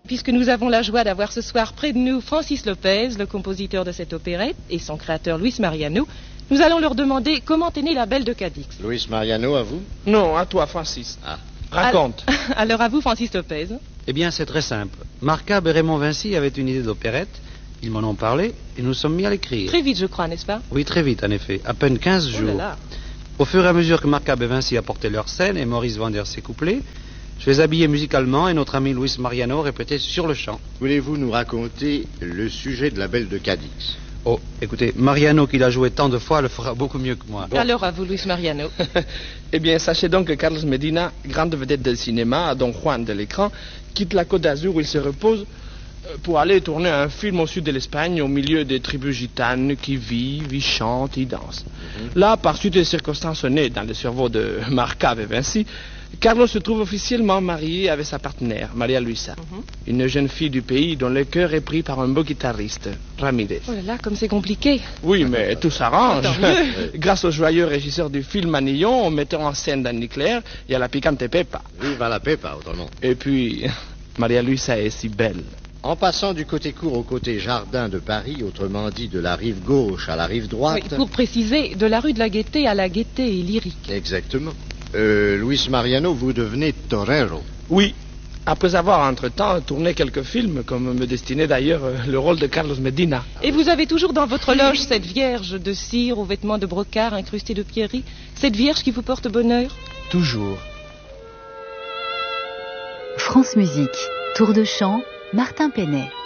puisque nous avons la joie d'avoir ce soir près de nous Francis Lopez, le compositeur de cette opérette, et son créateur Luis Mariano, nous allons leur demander comment est née La Belle de Cadix. Luis Mariano, à vous? Non, à toi, Francis. Ah. Raconte. Alors à vous, Francis Lopez. Eh bien, c'est très simple. Marcab et Raymond Vinci avaient une idée d'opérette. Ils m'en ont parlé et nous sommes mis à l'écrire. Très vite, je crois, n'est-ce pas? Oui, très vite, en effet. À peine 15 jours. Oh là là. Au fur et à mesure que Marcab et Vinci apportaient leur scène et Maurice Vander ses couplets, je les habillais musicalement et notre ami Luis Mariano répétait sur le champ. Voulez-vous nous raconter le sujet de La Belle de Cadix? Oh, écoutez, Mariano, qui l'a joué tant de fois, le fera beaucoup mieux que moi. Bon. Alors à vous, Luis Mariano. Eh bien, sachez donc que Carlos Medina, grande vedette del cinéma, Don Juan de l'écran, quitte la Côte d'Azur où il se repose pour aller tourner un film au sud de l'Espagne, au milieu des tribus gitanes qui vivent, y chantent, y dansent. Là, par suite des circonstances nées dans le cerveau de Marcab et Vinci, Carlos se trouve officiellement marié avec sa partenaire, Maria Luisa, une jeune fille du pays dont le cœur est pris par un beau guitariste, Ramirez. Oh là là, comme c'est compliqué. Oui, mais tout s'arrange. Tant mieux. Grâce au joyeux régisseur du film Manillon, au metteur en scène Danny Claire et à la piquante Pepa. Viva la Pepa, autrement. Et puis, Maria Luisa est si belle. En passant du côté court au côté jardin de Paris, autrement dit de la rive gauche à la rive droite... Oui, pour préciser, de la rue de la Gaîté à la Gaîté et lyrique. Exactement. Luis Mariano, vous devenez torero. Oui, après avoir entre-temps tourné quelques films, comme me destinait d'ailleurs le rôle de Carlos Medina. Et vous avez toujours dans votre loge cette vierge de cire aux vêtements de brocart incrustés de pierreries, cette vierge qui vous porte bonheur? Toujours. France Musique, tour de chant, Martin Penet.